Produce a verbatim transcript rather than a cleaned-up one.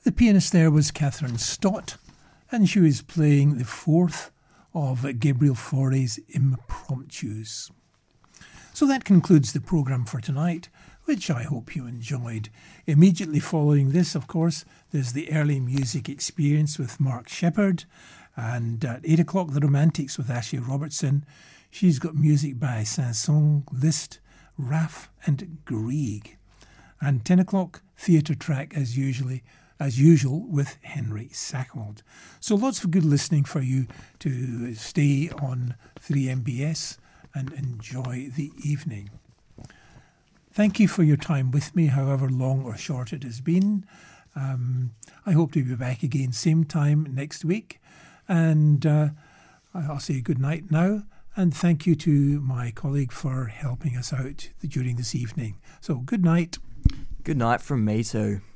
The pianist there was Catherine Stott, and she was playing the fourth of Gabriel Fauré's Impromptus. So that concludes the programme for tonight, which I hope you enjoyed. Immediately following this, of course, there's the Early Music Experience with Mark Sheppard, and at eight o'clock, The Romantics with Ashley Robertson. She's got music by Saint-Saëns, Liszt, Raff and Grieg. And ten o'clock, Theatre Track as usually as usual with Henry Sackold. So lots of good listening for you to stay on three M B S and enjoy the evening. Thank you for your time with me, however long or short it has been. Um, I hope to be back again same time next week. And uh, I'll say good night now. And thank you to my colleague for helping us out during this evening. So good night. Good night from me too.